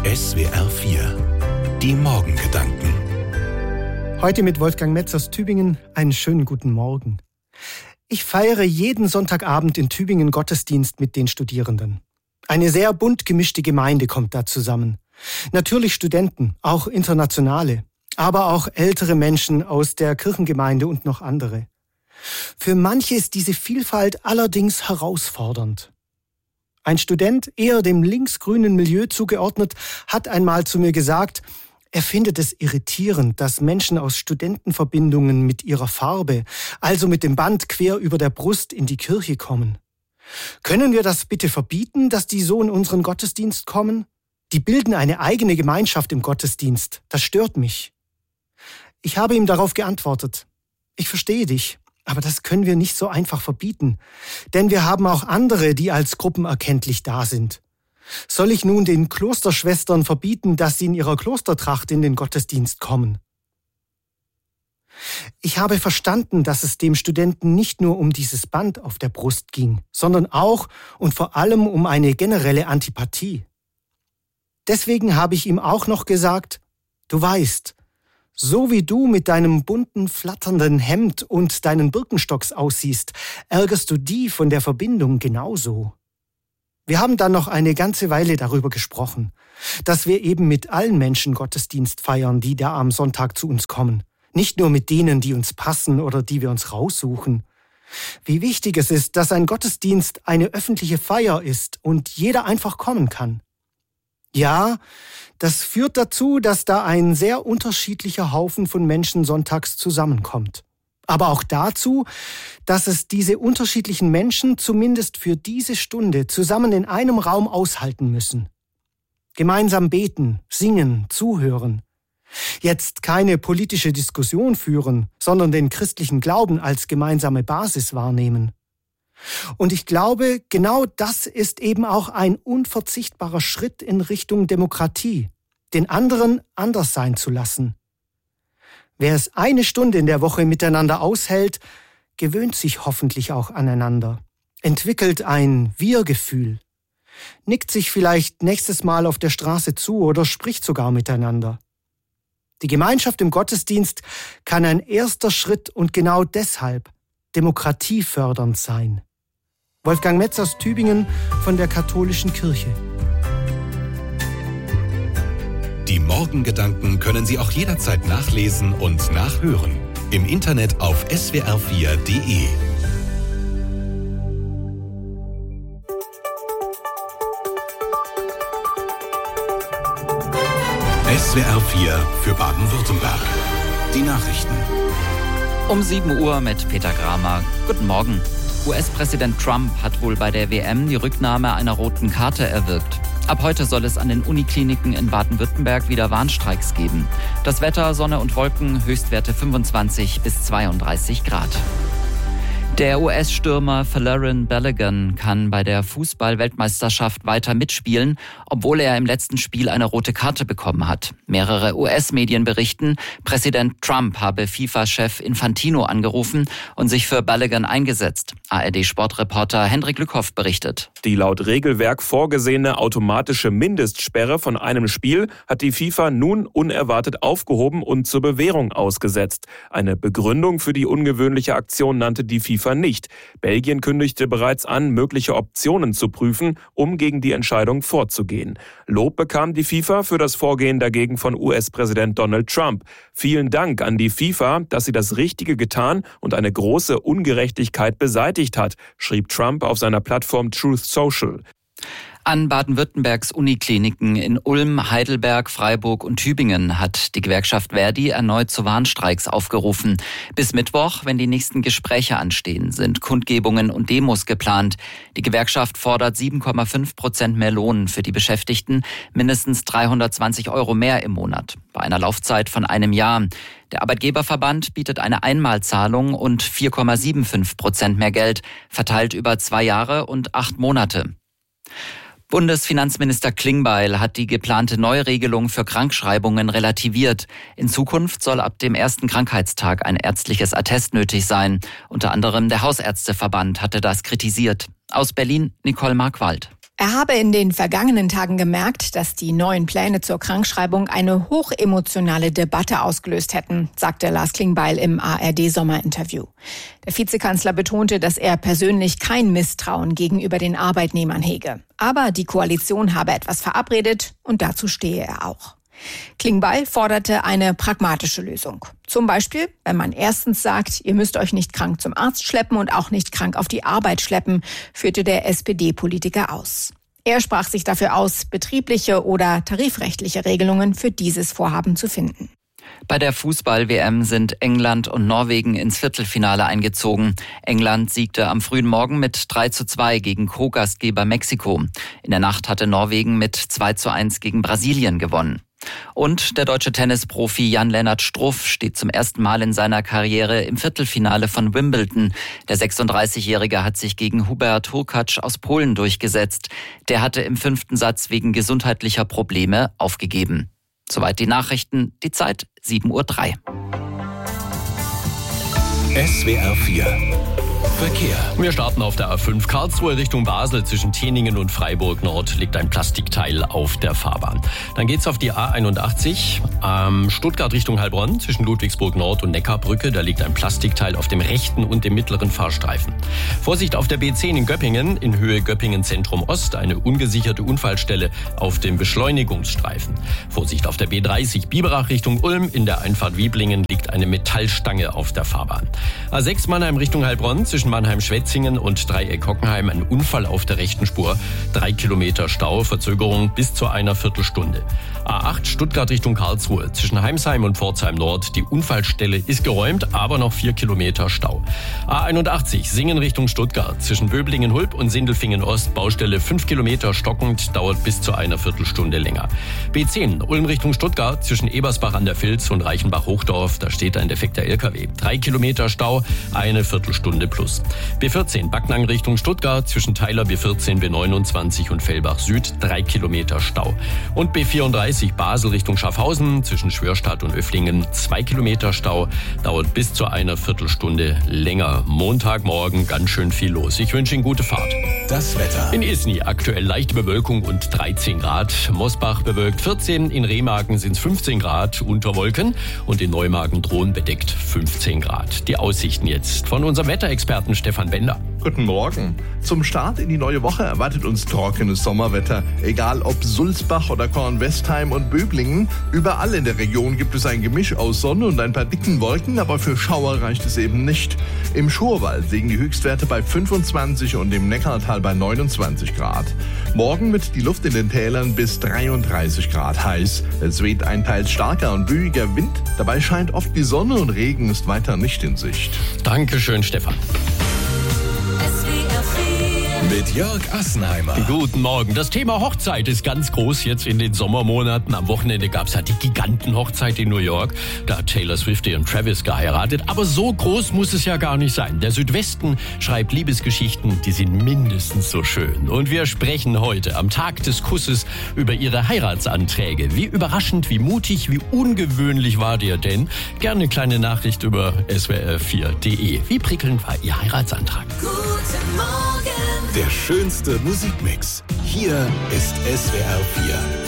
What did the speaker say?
SWR 4, die Morgengedanken. Heute mit Wolfgang Metz aus Tübingen. Einen schönen guten Morgen. Ich feiere jeden Sonntagabend in Tübingen Gottesdienst mit den Studierenden. Eine sehr bunt gemischte Gemeinde kommt da zusammen. Natürlich Studenten, auch internationale, aber auch ältere Menschen aus der Kirchengemeinde und noch andere. Für manche ist diese Vielfalt allerdings herausfordernd. Ein Student, eher dem linksgrünen Milieu zugeordnet, hat einmal zu mir gesagt, er findet es irritierend, dass Menschen aus Studentenverbindungen mit ihrer Farbe, also mit dem Band quer über der Brust, in die Kirche kommen. Können wir das bitte verbieten, dass die so in unseren Gottesdienst kommen? Die bilden eine eigene Gemeinschaft im Gottesdienst. Das stört mich. Ich habe ihm darauf geantwortet, ich verstehe dich. Aber das können wir nicht so einfach verbieten, denn wir haben auch andere, die als gruppenerkenntlich da sind. Soll ich nun den Klosterschwestern verbieten, dass sie in ihrer Klostertracht in den Gottesdienst kommen? Ich habe verstanden, dass es dem Studenten nicht nur um dieses Band auf der Brust ging, sondern auch und vor allem um eine generelle Antipathie. Deswegen habe ich ihm auch noch gesagt, du weißt, so wie du mit deinem bunten, flatternden Hemd und deinen Birkenstocks aussiehst, ärgerst du die von der Verbindung genauso. Wir haben dann noch eine ganze Weile darüber gesprochen, dass wir eben mit allen Menschen Gottesdienst feiern, die da am Sonntag zu uns kommen. Nicht nur mit denen, die uns passen oder die wir uns raussuchen. Wie wichtig es ist, dass ein Gottesdienst eine öffentliche Feier ist und jeder einfach kommen kann. Ja, das führt dazu, dass da ein sehr unterschiedlicher Haufen von Menschen sonntags zusammenkommt. Aber auch dazu, dass es diese unterschiedlichen Menschen zumindest für diese Stunde zusammen in einem Raum aushalten müssen. Gemeinsam beten, singen, zuhören. Jetzt keine politische Diskussion führen, sondern den christlichen Glauben als gemeinsame Basis wahrnehmen. Und ich glaube, genau das ist eben auch ein unverzichtbarer Schritt in Richtung Demokratie, den anderen anders sein zu lassen. Wer es eine Stunde in der Woche miteinander aushält, gewöhnt sich hoffentlich auch aneinander, entwickelt ein Wir-Gefühl, nickt sich vielleicht nächstes Mal auf der Straße zu oder spricht sogar miteinander. Die Gemeinschaft im Gottesdienst kann ein erster Schritt und genau deshalb demokratiefördernd sein. Wolfgang Metz aus Tübingen von der Katholischen Kirche. Die Morgengedanken können Sie auch jederzeit nachlesen und nachhören. Im Internet auf swr4.de. SWR 4 für Baden-Württemberg. Die Nachrichten. Um 7 Uhr mit Peter Gramer. Guten Morgen. US-Präsident Trump hat wohl bei der WM die Rücknahme einer roten Karte erwirkt. Ab heute soll es an den Unikliniken in Baden-Württemberg wieder Warnstreiks geben. Das Wetter, Sonne und Wolken, Höchstwerte 25 bis 32 Grad. Der US-Stürmer Folarin Balogun kann bei der Fußball-Weltmeisterschaft weiter mitspielen, obwohl er im letzten Spiel eine rote Karte bekommen hat. Mehrere US-Medien berichten, Präsident Trump habe FIFA-Chef Infantino angerufen und sich für Balogun eingesetzt. ARD-Sportreporter Hendrik Lückhoff berichtet. Die laut Regelwerk vorgesehene automatische Mindestsperre von einem Spiel hat die FIFA nun unerwartet aufgehoben und zur Bewährung ausgesetzt. Eine Begründung für die ungewöhnliche Aktion nannte die FIFA nicht. Belgien kündigte bereits an, mögliche Optionen zu prüfen, um gegen die Entscheidung vorzugehen. Lob bekam die FIFA für das Vorgehen dagegen von US-Präsident Donald Trump. Vielen Dank an die FIFA, dass sie das Richtige getan und eine große Ungerechtigkeit beseitigt hat, schrieb Trump auf seiner Plattform Truth Social. An Baden-Württembergs Unikliniken in Ulm, Heidelberg, Freiburg und Tübingen hat die Gewerkschaft Verdi erneut zu Warnstreiks aufgerufen. Bis Mittwoch, wenn die nächsten Gespräche anstehen, sind Kundgebungen und Demos geplant. Die Gewerkschaft fordert 7,5% mehr Lohn für die Beschäftigten, mindestens 320 € mehr im Monat, bei einer Laufzeit von einem Jahr. Der Arbeitgeberverband bietet eine Einmalzahlung und 4,75% mehr Geld, verteilt über 2 Jahre und 8 Monate. Bundesfinanzminister Klingbeil hat die geplante Neuregelung für Krankschreibungen relativiert. In Zukunft soll ab dem ersten Krankheitstag ein ärztliches Attest nötig sein. Unter anderem der Hausärzteverband hatte das kritisiert. Aus Berlin Nicole Markwald. Er habe in den vergangenen Tagen gemerkt, dass die neuen Pläne zur Krankschreibung eine hochemotionale Debatte ausgelöst hätten, sagte Lars Klingbeil im ARD-Sommerinterview. Der Vizekanzler betonte, dass er persönlich kein Misstrauen gegenüber den Arbeitnehmern hege. Aber die Koalition habe etwas verabredet und dazu stehe er auch. Klingbeil forderte eine pragmatische Lösung. Zum Beispiel, wenn man erstens sagt, ihr müsst euch nicht krank zum Arzt schleppen und auch nicht krank auf die Arbeit schleppen, führte der SPD-Politiker aus. Er sprach sich dafür aus, betriebliche oder tarifrechtliche Regelungen für dieses Vorhaben zu finden. Bei der Fußball-WM sind England und Norwegen ins Viertelfinale eingezogen. England siegte am frühen Morgen mit 3:2 gegen Co-Gastgeber Mexiko. In der Nacht hatte Norwegen mit 2:1 gegen Brasilien gewonnen. Und der deutsche Tennisprofi Jan-Lennart Struff steht zum ersten Mal in seiner Karriere im Viertelfinale von Wimbledon. Der 36-Jährige hat sich gegen Hubert Hurkacz aus Polen durchgesetzt. Der hatte im 5. Satz wegen gesundheitlicher Probleme aufgegeben. Soweit die Nachrichten, die Zeit 7:03 Uhr. SWR 4 Verkehr. Wir starten auf der A5 Karlsruhe Richtung Basel. Zwischen Teningen und Freiburg Nord liegt ein Plastikteil auf der Fahrbahn. Dann geht's auf die A81 Stuttgart Richtung Heilbronn. Zwischen Ludwigsburg Nord und Neckarbrücke. Da liegt ein Plastikteil auf dem rechten und dem mittleren Fahrstreifen. Vorsicht auf der B10 in Göppingen. In Höhe Göppingen Zentrum Ost. Eine ungesicherte Unfallstelle auf dem Beschleunigungsstreifen. Vorsicht auf der B30 Biberach Richtung Ulm. In der Einfahrt Wieblingen liegt eine Metallstange auf der Fahrbahn. A6 Mannheim Richtung Heilbronn. Zwischen Mannheim-Schwetzingen und Dreieck-Hockenheim ein Unfall auf der rechten Spur. 3 Kilometer Stau, Verzögerung bis zu einer Viertelstunde. A8 Stuttgart Richtung Karlsruhe. Zwischen Heimsheim und Pforzheim Nord. Die Unfallstelle ist geräumt, aber noch 4 Kilometer Stau. A81 Singen Richtung Stuttgart. Zwischen Böblingen-Hulb und Sindelfingen Ost. Baustelle 5 Kilometer stockend, dauert bis zu einer Viertelstunde länger. B10 Ulm Richtung Stuttgart. Zwischen Ebersbach an der Vilz und Reichenbach-Hochdorf. Da steht ein defekter LKW. 3 Kilometer Stau, eine Viertelstunde plus. B14 Backnang Richtung Stuttgart. Zwischen Theiler B14, B29 und Fellbach Süd 3 Kilometer Stau. Und B34 Basel Richtung Schaffhausen. Zwischen Schwörstadt und Öfflingen 2 Kilometer Stau. Dauert bis zu einer Viertelstunde länger. Montagmorgen ganz schön viel los. Ich wünsche Ihnen gute Fahrt. Das Wetter. In Isny aktuell leichte Bewölkung und 13 Grad. Mosbach bewölkt 14. In Remagen sind es 15 Grad unter Wolken. Und in Neumagen drohen bedeckt 15 Grad. Die Aussichten jetzt von unserem Wetterexperten Stefan Bender. Guten Morgen. Zum Start in die neue Woche erwartet uns trockenes Sommerwetter. Egal ob Sulzbach oder Kornwestheim und Böblingen, überall in der Region gibt es ein Gemisch aus Sonne und ein paar dicken Wolken, aber für Schauer reicht es eben nicht. Im Schurwald liegen die Höchstwerte bei 25 und im Neckartal bei 29 Grad. Morgen wird die Luft in den Tälern bis 33 Grad heiß. Es weht ein teils starker und böiger Wind. Dabei scheint oft die Sonne und Regen ist weiter nicht in Sicht. Dankeschön, Stefan. Mit Jörg Assenheimer. Guten Morgen. Das Thema Hochzeit ist ganz groß jetzt in den Sommermonaten. Am Wochenende gab es die Gigantenhochzeit in New York. Da hat Taylor Swift und Travis geheiratet. Aber so groß muss es ja gar nicht sein. Der Südwesten schreibt Liebesgeschichten, die sind mindestens so schön. Und wir sprechen heute am Tag des Kusses über Ihre Heiratsanträge. Wie überraschend, wie mutig, wie ungewöhnlich war dir denn? Gerne eine kleine Nachricht über swr4.de. Wie prickelnd war Ihr Heiratsantrag? Guten Morgen. Der schönste Musikmix. Hier ist SWR 4.